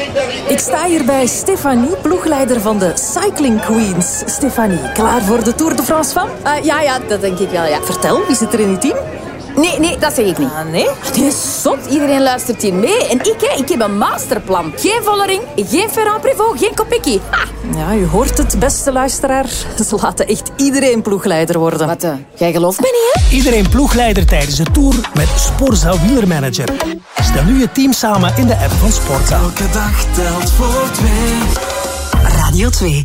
Ik sta hier bij Stefanie, ploegleider van de Cycling Queens. Stefanie, klaar voor de Tour de France van? Ja, dat denk ik wel, ja. Vertel, wie zit er in uw team? Nee, dat zeg ik niet. Nee? Die is zot. Iedereen luistert hier mee. En ik heb een masterplan. Geen Vollering, geen Ferrand Prévot, geen Kopecky. Ja, u hoort het, beste luisteraar. Ze laten echt iedereen ploegleider worden. Wat, jij gelooft me niet, hè? Iedereen ploegleider tijdens de Tour met Sporza Wielermanager. Stel nu je team samen in de app van Sporza. Elke dag telt voor 2. Radio 2.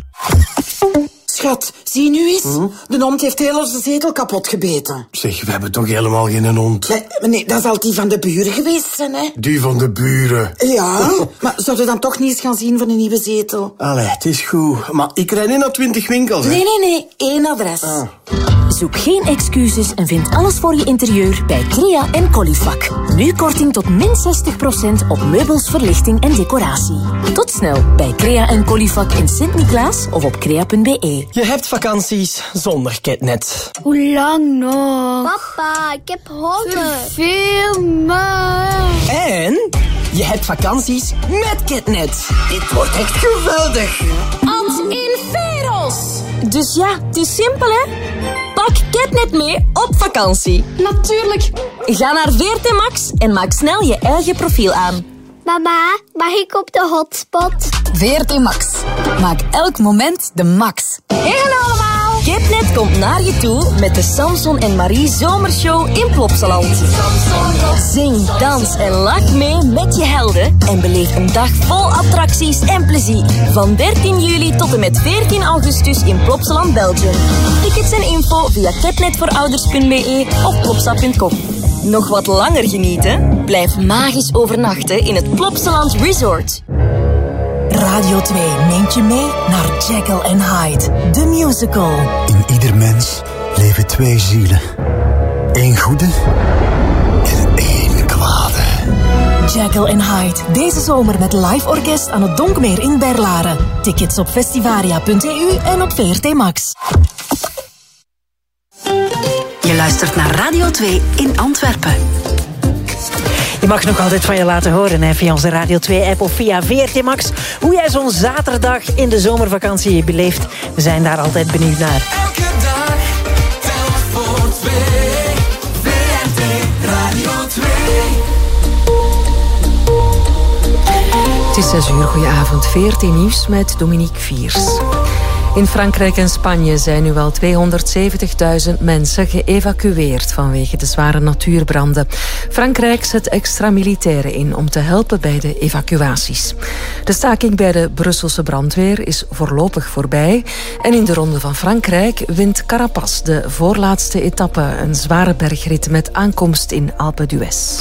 Schat, zie nu eens. De hond heeft heel onze zetel kapot gebeten. Zeg, we hebben toch helemaal geen hond? Nee, dat zal die van de buren geweest zijn, hè? Die van de buren? Ja, maar zouden we dan toch niet eens gaan zien voor een nieuwe zetel? Allee, het is goed. Maar ik rijd niet naar 20 winkels, hè? Nee, 1 adres. Zoek geen excuses en vind alles voor je interieur bij Crea en Colifac. Nu korting tot min 60% op meubels, verlichting en decoratie. Tot snel bij Crea en Colifac in Sint-Niklaas of op crea.be. Je hebt vakanties zonder Ketnet. Hoe lang nog? Papa, ik heb honger. Veel maar. En je hebt vakanties met Ketnet. Dit wordt echt geweldig. Ans in Veros. Dus ja, het is simpel, hè? Pak Ketnet mee op vakantie. Natuurlijk. Ga naar VRT Max en maak snel je eigen profiel aan. Mama, mag ik op de hotspot? VRT Max. Maak elk moment de max. Hey allemaal! Ketnet komt naar je toe met de Samson en Marie Zomershow in Plopsaland. Zing, dans en lach mee met je helden en beleef een dag vol attracties en plezier. Van 13 juli tot en met 14 augustus in Plopsaland, Belgium. Tickets en info via ketnetvoorouders.be of plopsa.com. Nog wat langer genieten? Blijf magisch overnachten in het Plopsaland Resort. Radio 2 neemt je mee naar Jekyll and Hyde, de musical. In ieder mens leven 2 zielen. 1 goede en 1 kwade. Jekyll and Hyde, deze zomer met live orkest aan het Donkmeer in Berlaren. Tickets op festivaria.eu en op VRT Max. Je luistert naar Radio 2 in Antwerpen. Je mag nog altijd van je laten horen, hè, via onze Radio 2-app of via VRT Max. Hoe jij zo'n zaterdag in de zomervakantie beleeft. We zijn daar altijd benieuwd naar. Elke dag telt voor 2. VRT Radio 2. Het is 6 uur, goedenavond. VRT Nieuws met Dominique Viers. In Frankrijk en Spanje zijn nu al 270.000 mensen geëvacueerd vanwege de zware natuurbranden. Frankrijk zet extra militairen in om te helpen bij de evacuaties. De staking bij de Brusselse brandweer is voorlopig voorbij. En in de Ronde van Frankrijk wint Carapaz de voorlaatste etappe, een zware bergrit met aankomst in Alpe d'Huez.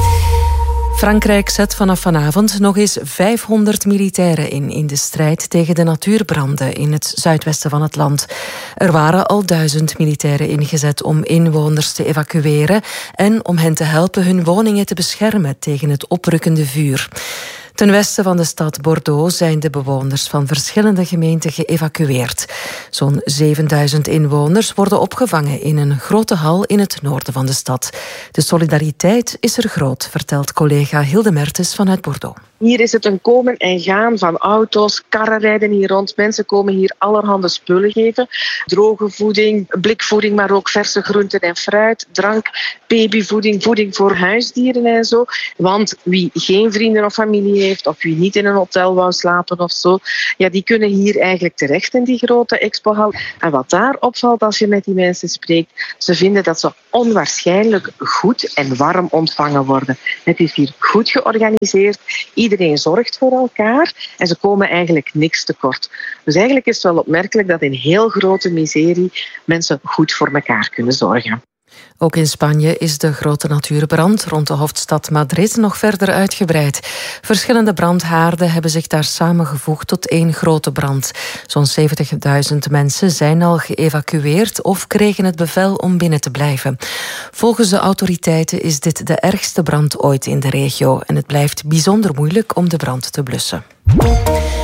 Frankrijk zet vanaf vanavond nog eens 500 militairen in de strijd tegen de natuurbranden in het zuidwesten van het land. Er waren al 1000 militairen ingezet om inwoners te evacueren en om hen te helpen hun woningen te beschermen tegen het oprukkende vuur. Ten westen van de stad Bordeaux zijn de bewoners van verschillende gemeenten geëvacueerd. Zo'n 7000 inwoners worden opgevangen in een grote hal in het noorden van de stad. De solidariteit is er groot, vertelt collega Hilde Mertens vanuit Bordeaux. Hier is het een komen en gaan van auto's, karren rijden hier rond. Mensen komen hier allerhande spullen geven. Droge voeding, blikvoeding, maar ook verse groenten en fruit, drank, babyvoeding, voeding voor huisdieren en zo. Want wie geen vrienden of familie heeft, of wie niet in een hotel wou slapen of zo, ja, die kunnen hier eigenlijk terecht in die grote expohal. En wat daar opvalt als je met die mensen spreekt, ze vinden dat ze onwaarschijnlijk goed en warm ontvangen worden. Het is hier goed georganiseerd. Iedereen zorgt voor elkaar en ze komen eigenlijk niks tekort. Dus eigenlijk is het wel opmerkelijk dat in heel grote miserie mensen goed voor elkaar kunnen zorgen. Ook in Spanje is de grote natuurbrand rond de hoofdstad Madrid nog verder uitgebreid. Verschillende brandhaarden hebben zich daar samengevoegd tot één grote brand. Zo'n 70.000 mensen zijn al geëvacueerd of kregen het bevel om binnen te blijven. Volgens de autoriteiten is dit de ergste brand ooit in de regio en het blijft bijzonder moeilijk om de brand te blussen.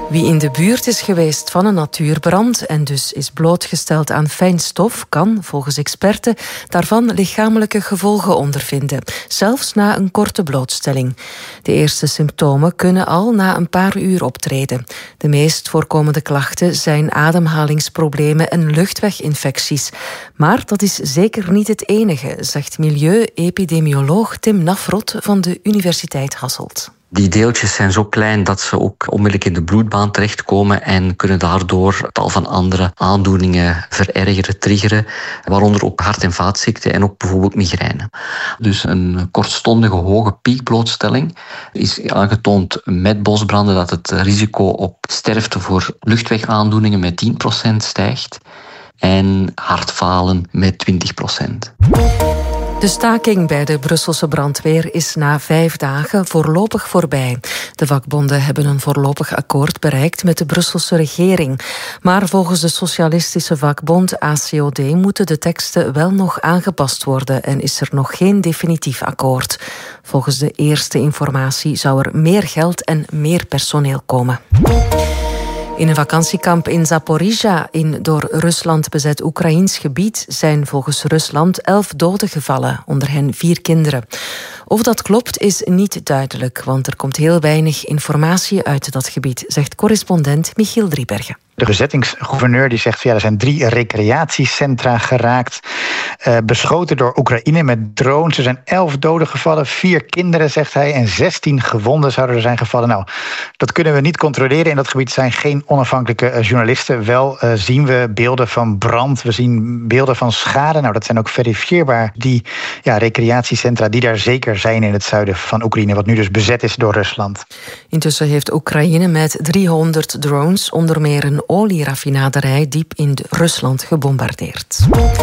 Wie in de buurt is geweest van een natuurbrand en dus is blootgesteld aan fijn stof, kan, volgens experten, daarvan lichamelijke gevolgen ondervinden, zelfs na een korte blootstelling. De eerste symptomen kunnen al na een paar uur optreden. De meest voorkomende klachten zijn ademhalingsproblemen en luchtweginfecties. Maar dat is zeker niet het enige, zegt milieu-epidemioloog Tim Nafrot van de Universiteit Hasselt. Die deeltjes zijn zo klein dat ze ook onmiddellijk in de bloedbaan terechtkomen en kunnen daardoor tal van andere aandoeningen verergeren, triggeren, waaronder ook hart- en vaatziekten en ook bijvoorbeeld migraine. Dus een kortstondige hoge piekblootstelling is aangetoond met bosbranden dat het risico op sterfte voor luchtwegaandoeningen met 10% stijgt en hartfalen met 20%. De staking bij de Brusselse brandweer is na 5 dagen voorlopig voorbij. De vakbonden hebben een voorlopig akkoord bereikt met de Brusselse regering. Maar volgens de socialistische vakbond ACOD moeten de teksten wel nog aangepast worden en is er nog geen definitief akkoord. Volgens de eerste informatie zou er meer geld en meer personeel komen. In een vakantiekamp in Zaporizhzhia, in door Rusland bezet Oekraïns gebied, zijn volgens Rusland 11 doden gevallen, onder hen 4 kinderen. Of dat klopt is niet duidelijk, want er komt heel weinig informatie uit dat gebied, zegt correspondent Michiel Driebergen. De bezettingsgouverneur die zegt, er zijn 3 recreatiecentra geraakt, beschoten door Oekraïne met drones. Er zijn 11 doden gevallen, 4 kinderen, zegt hij, en 16 gewonden zouden er zijn gevallen. Nou, dat kunnen we niet controleren. In dat gebied zijn geen onafhankelijke journalisten. Wel zien we beelden van brand, we zien beelden van schade. Nou, dat zijn ook verifieerbaar. Die recreatiecentra die daar zeker zijn in het zuiden van Oekraïne, wat nu dus bezet is door Rusland. Intussen heeft Oekraïne met 300 drones onder meer een olieraffinaderij diep in Rusland gebombardeerd.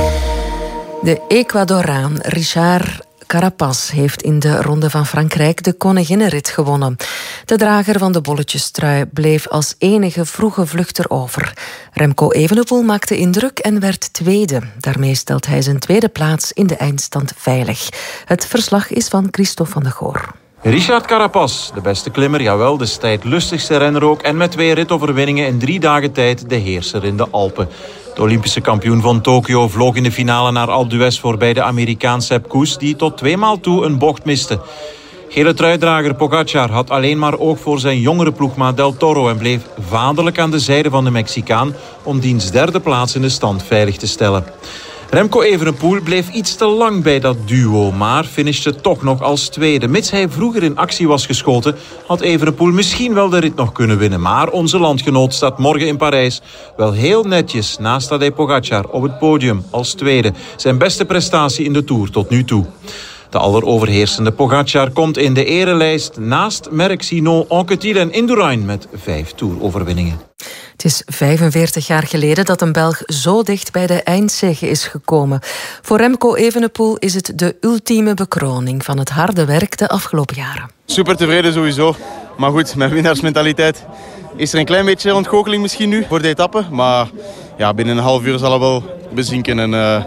De Ecuadoraan Richard Carapaz heeft in de Ronde van Frankrijk de koninginnenrit gewonnen. De drager van de bolletjestrui bleef als enige vroege vluchter over. Remco Evenepoel maakte indruk en werd tweede. Daarmee stelt hij zijn tweede plaats in de eindstand veilig. Het verslag is van Christophe van der Goor. Richard Carapaz, de beste klimmer, jawel, de strijdlustigste renner ook, en met 2 ritoverwinningen in 3 dagen tijd de heerser in de Alpen. De Olympische kampioen van Tokio vloog in de finale naar Alpe d'Huez voorbij de Amerikaan Sepp Kuss, die tot 2 maal toe een bocht miste. Gele truidrager Pogacar had alleen maar oog voor zijn jongere ploegmaat Del Toro en bleef vaderlijk aan de zijde van de Mexicaan om diens 3e plaats in de stand veilig te stellen. Remco Evenepoel bleef iets te lang bij dat duo, maar finishte toch nog als tweede. Mits hij vroeger in actie was geschoten, had Evenepoel misschien wel de rit nog kunnen winnen. Maar onze landgenoot staat morgen in Parijs wel heel netjes naast Tadej Pogacar op het podium als tweede. Zijn beste prestatie in de Tour tot nu toe. De alleroverheersende Pogacar komt in de erelijst naast Merckx, Hinault, Anquetil en Indurain met 5 Tour-overwinningen. Het is 45 jaar geleden dat een Belg zo dicht bij de eindzege is gekomen. Voor Remco Evenepoel is het de ultieme bekroning van het harde werk de afgelopen jaren. Super tevreden sowieso. Maar goed, met winnaarsmentaliteit is er een klein beetje ontgoocheling misschien nu voor de etappe. Maar ja, binnen een half uur zal het wel bezinken. En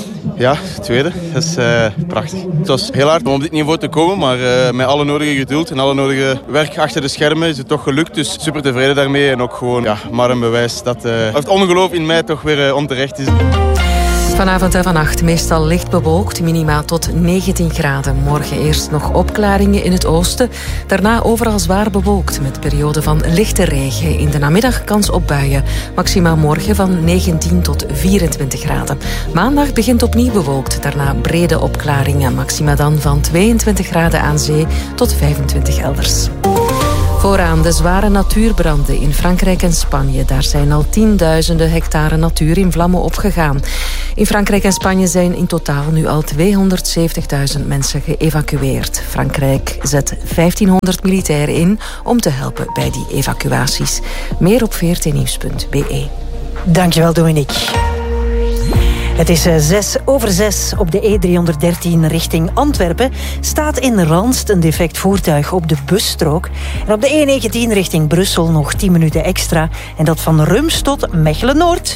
tweede, dat is prachtig. Het was heel hard om op dit niveau te komen, maar met alle nodige geduld en alle nodige werk achter de schermen is het toch gelukt. Dus super tevreden daarmee en ook gewoon maar een bewijs dat het ongeloof in mij toch weer onterecht is. Vanavond en vannacht meestal licht bewolkt, minima tot 19 graden. Morgen eerst nog opklaringen in het oosten. Daarna overal zwaar bewolkt met perioden van lichte regen. In de namiddag kans op buien. Maxima morgen van 19 tot 24 graden. Maandag begint opnieuw bewolkt. Daarna brede opklaringen. Maxima dan van 22 graden aan zee tot 25 elders. Vooraan de zware natuurbranden in Frankrijk en Spanje. Daar zijn al 10.000 hectare natuur in vlammen opgegaan. In Frankrijk en Spanje zijn in totaal nu al 270.000 mensen geëvacueerd. Frankrijk zet 1500 militairen in om te helpen bij die evacuaties. Meer op vrtnieuws.be. Dankjewel, Dominique. Het is 6:06 op de E313 richting Antwerpen. Staat in Ranst een defect voertuig op de busstrook. En op de E19 richting Brussel nog 10 minuten extra. En dat van Rums tot Mechelen-Noord.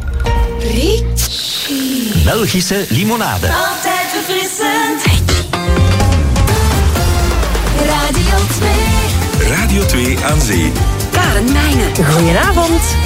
Belgische limonade. Altijd verfrissend. Radio 2. Radio 2 aan zee. Kaas. Karen Mijnen. Goedenavond.